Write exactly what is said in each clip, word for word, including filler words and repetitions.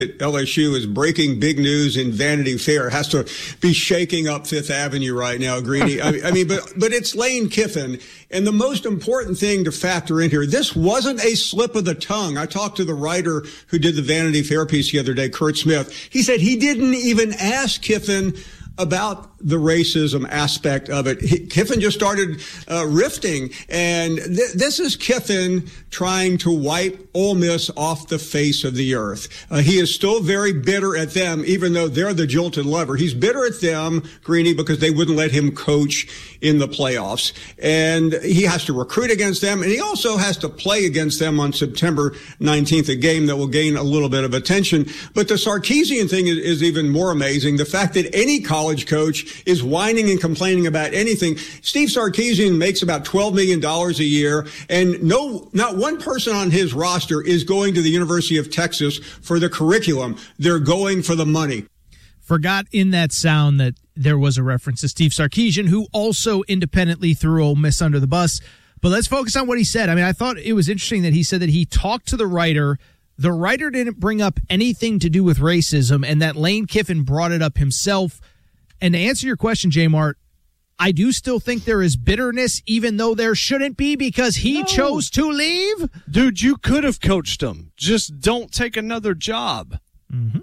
L S U is breaking big news in Vanity Fair. It has to be shaking up Fifth Avenue right now, Greeny. I, I mean, but but it's Lane Kiffin. And the most important thing to factor in here, this wasn't a slip of the tongue. I talked to the writer who did the Vanity Fair piece the other day, Kurt Smith. He said he didn't even ask Kiffin about the racism aspect of it. He, Kiffin just started uh, riffing, and th- this is Kiffin trying to wipe Ole Miss off the face of the earth. Uh, he is still very bitter at them, even though they're the jilted lover. He's bitter at them, Greeny, because they wouldn't let him coach in the playoffs. And he has to recruit against them, and he also has to play against them on September nineteenth, a game that will gain a little bit of attention. But the Sarkisian thing is, is even more amazing. The fact that any college coach is whining and complaining about anything. Steve Sarkisian makes about twelve million dollars a year, and no, not one person on his roster is going to the University of Texas for the curriculum. They're going for the money. Forgot in that sound that there was a reference to Steve Sarkisian, who also independently threw Ole Miss under the bus. But let's focus on what he said. I mean, I thought it was interesting that he said that he talked to the writer. The writer didn't bring up anything to do with racism, and that Lane Kiffin brought it up himself. And to answer your question, J-Mart, I do still think there is bitterness, even though there shouldn't be, because he no. chose to leave. Dude, you could have coached him. Just don't take another job. Mm-hmm.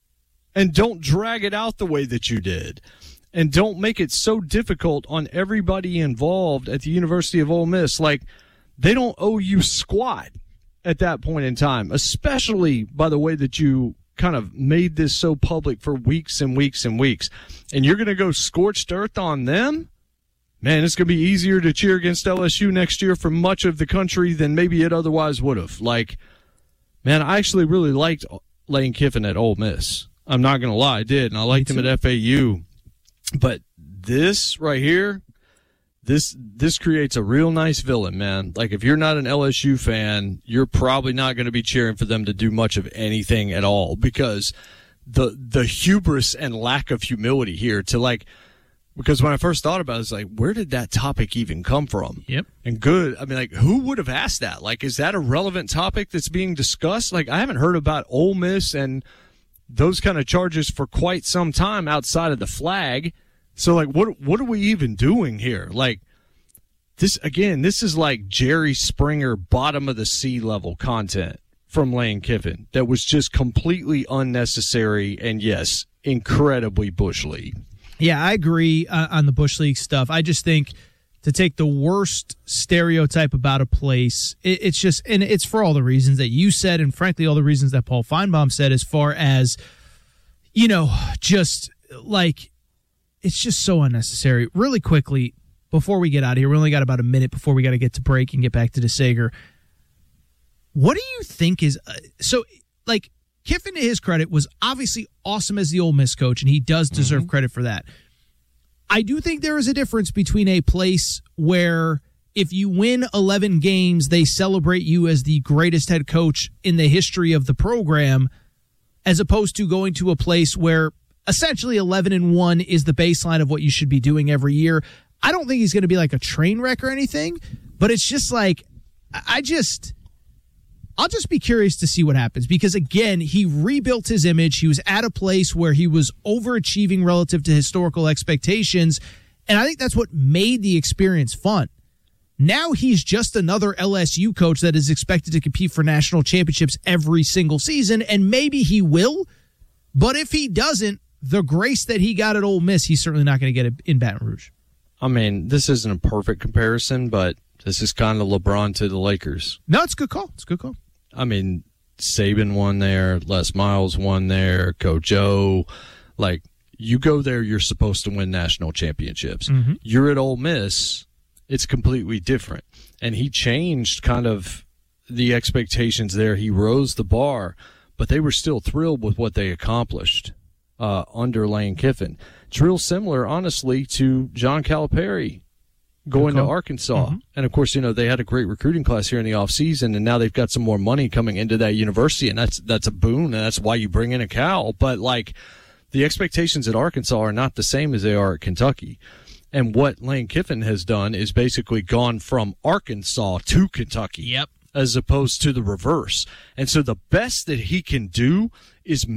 And don't drag it out the way that you did. And don't make it so difficult on everybody involved at the University of Ole Miss. Like, they don't owe you squat at that point in time, especially by the way that you kind of made this so public for weeks and weeks and weeks. And you're going to go scorched earth on them? Man, it's going to be easier to cheer against L S U next year for much of the country than maybe it otherwise would have. Like, man, I actually really liked Lane Kiffin at Ole Miss. I'm not going to lie, I did, and I liked him at F A U. But this right here, this this creates a real nice villain, man. Like, if you're not an L S U fan, you're probably not going to be cheering for them to do much of anything at all, because the the hubris and lack of humility here to, like, because when I first thought about it, it's like, where did that topic even come from? Yep. And good, I mean, like, who would have asked that? Like, is that a relevant topic that's being discussed? Like, I haven't heard about Ole Miss and those kind of charges for quite some time outside of the flag. So, like, what what are we even doing here? Like, this, again, this is like Jerry Springer bottom of the sea level content from Lane Kiffin that was just completely unnecessary and, yes, incredibly Bush League. Yeah, I agree uh, on the Bush League stuff. I just think to take the worst stereotype about a place, it, it's just, and it's for all the reasons that you said, and frankly, all the reasons that Paul Feinbaum said, as far as, you know, just like, it's just so unnecessary. Really quickly, before we get out of here, we only got about a minute before we got to get to break and get back to DeSager. What do you think is, uh, so, like, Kiffin, to his credit, was obviously awesome as the Ole Miss coach, and he does deserve mm-hmm. credit for that. I do think there is a difference between a place where if you win eleven games, they celebrate you as the greatest head coach in the history of the program, as opposed to going to a place where essentially eleven and one is the baseline of what you should be doing every year. I don't think he's going to be like a train wreck or anything, but it's just like, I just... I'll just be curious to see what happens, because, again, he rebuilt his image. He was at a place where he was overachieving relative to historical expectations, and I think that's what made the experience fun. Now he's just another L S U coach that is expected to compete for national championships every single season, and maybe he will, but if he doesn't, the grace that he got at Ole Miss, he's certainly not going to get it in Baton Rouge. I mean, this isn't a perfect comparison, but this is kind of LeBron to the Lakers. No, it's a good call. It's a good call. I mean, Saban won there, Les Miles won there, Coach O. Like, you go there, you're supposed to win national championships. Mm-hmm. You're at Ole Miss, it's completely different. And he changed kind of the expectations there. He rose the bar, but they were still thrilled with what they accomplished uh, under Lane Kiffin. It's real similar, honestly, to John Calipari going to Arkansas. Mm-hmm. And, of course, you know, they had a great recruiting class here in the offseason, and now they've got some more money coming into that university, and that's that's a boon, and that's why you bring in a Cal. But, like, the expectations at Arkansas are not the same as they are at Kentucky. And what Lane Kiffin has done is basically gone from Arkansas to Kentucky. Yep. As opposed to the reverse. And so the best that he can do is